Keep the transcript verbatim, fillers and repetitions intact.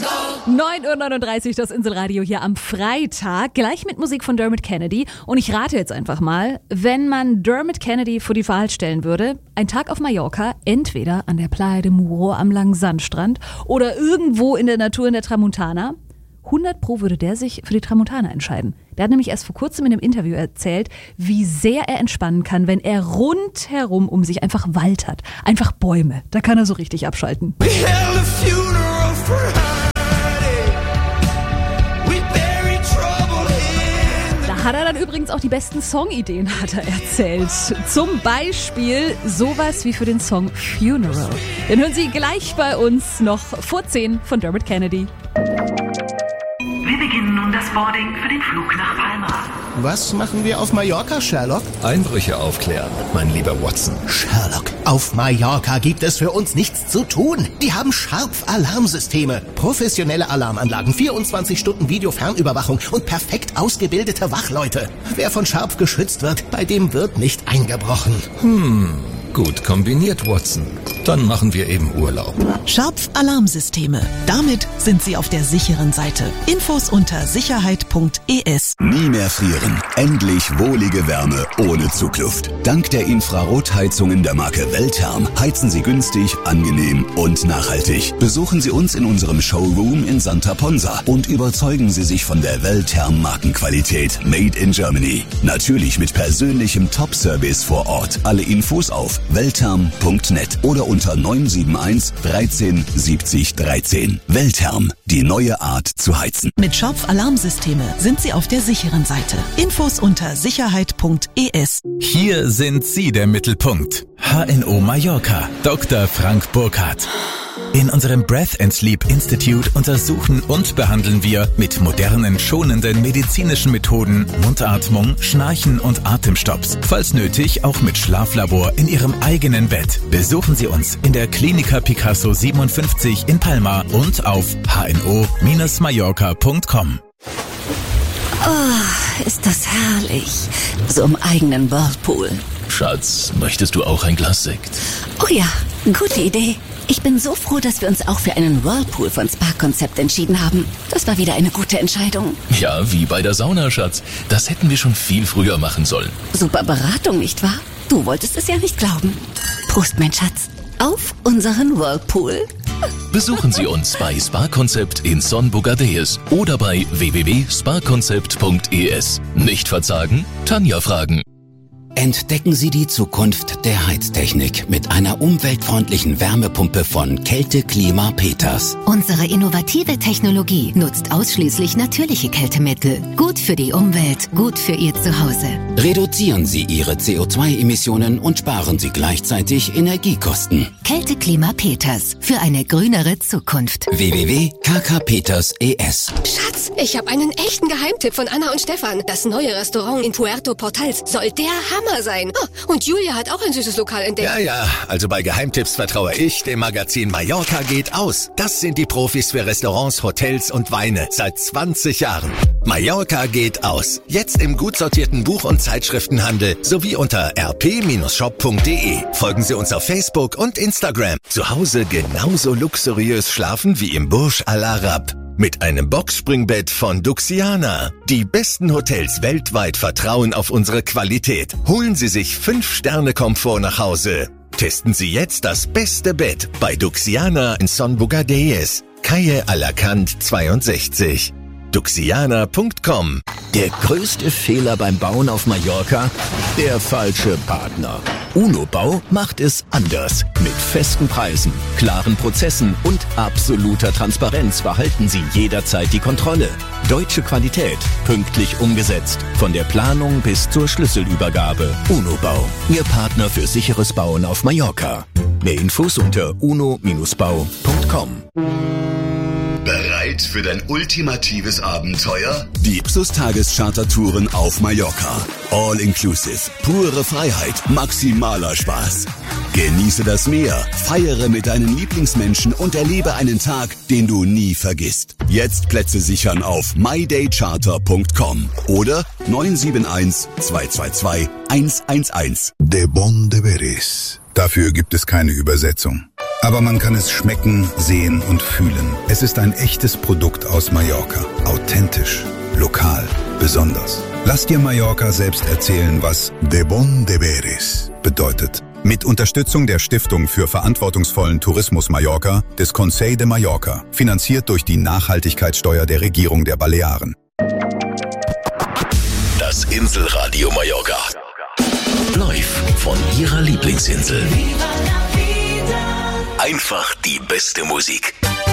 neun Uhr neununddreißig, das Inselradio hier am Freitag, gleich mit Musik von Dermot Kennedy. Und ich rate jetzt einfach mal, wenn man Dermot Kennedy vor die Wahl stellen würde, ein Tag auf Mallorca, entweder an der Playa de Muro am langen Sandstrand oder irgendwo in der Natur in der Tramontana, hundert Pro würde der sich für die Tramontana entscheiden. Der hat nämlich erst vor kurzem in einem Interview erzählt, wie sehr er entspannen kann, wenn er rundherum um sich einfach Wald hat. Einfach Bäume. Da kann er so richtig abschalten. Da hat er dann übrigens auch die besten Songideen, hat er erzählt. Zum Beispiel sowas wie für den Song Funeral. Den hören Sie gleich bei uns noch vor zehn von Dermot Kennedy. Wir beginnen nun das Boarding für den Flug nach Palma. Was machen wir auf Mallorca, Sherlock? Einbrüche aufklären, mein lieber Watson. Sherlock, auf Mallorca gibt es für uns nichts zu tun. Die haben Scharf-Alarmsysteme, professionelle Alarmanlagen, vierundzwanzig Stunden Videofernüberwachung und perfekt ausgebildete Wachleute. Wer von Scharf geschützt wird, bei dem wird nicht eingebrochen. Hm, gut kombiniert, Watson. Dann machen wir eben Urlaub. Scharf-Alarmsysteme. Damit sind Sie auf der sicheren Seite. Infos unter sicherheit punkt e s. Nie mehr frieren. Endlich wohlige Wärme ohne Zugluft. Dank der Infrarotheizungen der Marke Weltherm heizen Sie günstig, angenehm und nachhaltig. Besuchen Sie uns in unserem Showroom in Santa Ponsa und überzeugen Sie sich von der Weltherm Markenqualität Made in Germany. Natürlich mit persönlichem Top-Service vor Ort. Alle Infos auf weltherm punkt net oder unter neun sieben eins dreizehn siebzig dreizehn. Weltherm, die neue Art zu heizen. Mit Scharf-Alarmsysteme sind Sie auf der sicheren Seite. Infos unter sicherheit punkt e s. Hier sind Sie der Mittelpunkt. H N O Mallorca, Doktor Frank Burkhardt. In unserem Breath and Sleep Institute untersuchen und behandeln wir mit modernen, schonenden medizinischen Methoden Mundatmung, Schnarchen und Atemstopps. Falls nötig, auch mit Schlaflabor in Ihrem eigenen Bett. Besuchen Sie uns in der Klinika Picasso siebenundfünfzig in Palma und auf h n o Bindestrich mallorca punkt com. Oh, ist das herrlich. So im eigenen Whirlpool. Schatz, möchtest du auch ein Glas Sekt? Oh ja, gute Idee. Ich bin so froh, dass wir uns auch für einen Whirlpool von Spa-Konzept entschieden haben. Das war wieder eine gute Entscheidung. Ja, wie bei der Sauna, Schatz. Das hätten wir schon viel früher machen sollen. Super Beratung, nicht wahr? Du wolltest es ja nicht glauben. Prost, mein Schatz. Auf unseren Whirlpool. Besuchen Sie uns bei Spa-Konzept in Son Bogadeus oder bei w w w punkt spa konzept punkt e s. Nicht verzagen, Tanja fragen. Entdecken Sie die Zukunft der Heiztechnik mit einer umweltfreundlichen Wärmepumpe von Kälte Klima Peters. Unsere innovative Technologie nutzt ausschließlich natürliche Kältemittel. Gut für die Umwelt, gut für Ihr Zuhause. Reduzieren Sie Ihre C O zwei Emissionen und sparen Sie gleichzeitig Energiekosten. Kälte Klima Peters für eine grünere Zukunft. w w w punkt k k peters punkt e s. Schatz, ich habe einen echten Geheimtipp von Anna und Stefan. Das neue Restaurant in Puerto Portals soll der Hammer sein. Oh, und Julia hat auch ein süßes Lokal entdeckt. Ja, ja, also bei Geheimtipps vertraue ich dem Magazin Mallorca geht aus. Das sind die Profis für Restaurants, Hotels und Weine seit zwanzig Jahren. Mallorca geht aus. Jetzt im gut sortierten Buch- und Zeitschriftenhandel sowie unter r p shop punkt d e. Folgen Sie uns auf Facebook und Instagram. Zu Hause genauso luxuriös schlafen wie im Burj Al Arab. Mit einem Boxspringbett von Duxiana. Die besten Hotels weltweit vertrauen auf unsere Qualität. Holen Sie sich fünf Sterne Komfort nach Hause. Testen Sie jetzt das beste Bett bei Duxiana in Son Bogadeus, Calle Alacant zweiundsechzig. duxiana punkt com. Der größte Fehler beim Bauen auf Mallorca? Der falsche Partner. UNOBAU macht es anders. Mit festen Preisen, klaren Prozessen und absoluter Transparenz behalten Sie jederzeit die Kontrolle. Deutsche Qualität, pünktlich umgesetzt. Von der Planung bis zur Schlüsselübergabe. UNOBAU, Ihr Partner für sicheres Bauen auf Mallorca. Mehr Infos unter uno Bindestrich bau punkt com. Bereit für dein ultimatives Abenteuer? Die Ipsos-Tageschartertouren auf Mallorca. All inclusive, pure Freiheit, maximaler Spaß. Genieße das Meer, feiere mit deinen Lieblingsmenschen und erlebe einen Tag, den du nie vergisst. Jetzt Plätze sichern auf my day charter punkt com oder neun sieben eins zwei zwei zwei eins eins eins. De bon deberes. Dafür gibt es keine Übersetzung. Aber man kann es schmecken, sehen und fühlen. Es ist ein echtes Produkt aus Mallorca. Authentisch, lokal, besonders. Lass dir Mallorca selbst erzählen, was de bon deberes bedeutet. Mit Unterstützung der Stiftung für verantwortungsvollen Tourismus Mallorca des Consell de Mallorca, finanziert durch die Nachhaltigkeitssteuer der Regierung der Balearen. Das Inselradio Mallorca. Live von Ihrer Lieblingsinsel. Einfach die beste Musik.